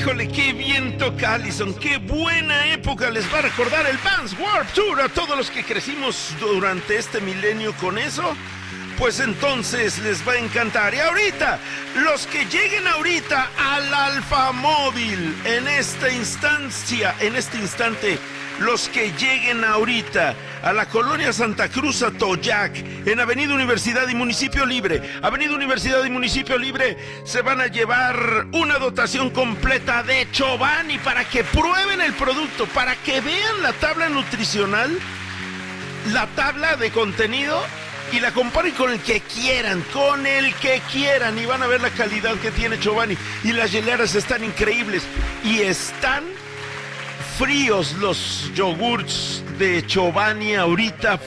Híjole, qué bien toca Allison, qué buena época les va a recordar el Vans Warped Tour a todos los que crecimos durante este milenio con eso. Pues entonces les va a encantar. Y ahorita, los que lleguen ahorita al Alfamóvil, en esta instancia, en este instante, los que lleguen ahorita a la colonia Santa Cruz Atoyac, en Avenida Universidad y Municipio Libre, Avenida Universidad y Municipio Libre, se van a llevar una dotación completa de Chobani para que prueben el producto, para que vean la tabla nutricional, la tabla de contenido, y la comparen con el que quieran, y van a ver la calidad que tiene Chobani. Y las hieleras están increíbles, y están fríos los yogurts de Chobani ahorita.